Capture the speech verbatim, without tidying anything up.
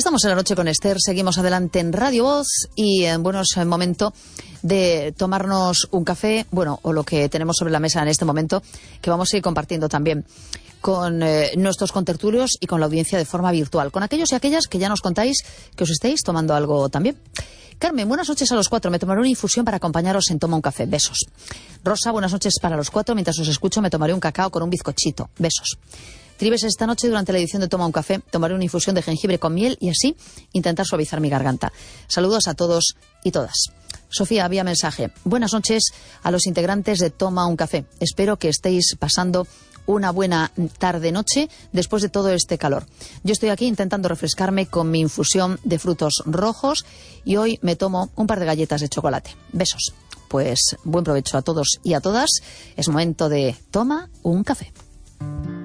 Estamos en La Noche con Esther, seguimos adelante en Radio Voz y en buenos momento de tomarnos un café, bueno, o lo que tenemos sobre la mesa en este momento, que vamos a ir compartiendo también con eh, nuestros contertulios y con la audiencia de forma virtual, con aquellos y aquellas que ya nos contáis que os estéis tomando algo también. Carmen, buenas noches a los cuatro. Me tomaré una infusión para acompañaros en Toma un Café. Besos. Rosa, buenas noches para los cuatro. Mientras os escucho me tomaré un cacao con un bizcochito. Besos. Tribes, esta noche durante la edición de Toma un Café tomaré una infusión de jengibre con miel y así intentar suavizar mi garganta. Saludos a todos y todas. Sofía, vía mensaje. Buenas noches a los integrantes de Toma un Café. Espero que estéis pasando una buena tarde-noche después de todo este calor. Yo estoy aquí intentando refrescarme con mi infusión de frutos rojos y hoy me tomo un par de galletas de chocolate. Besos. Pues buen provecho a todos y a todas. Es momento de Toma un Café.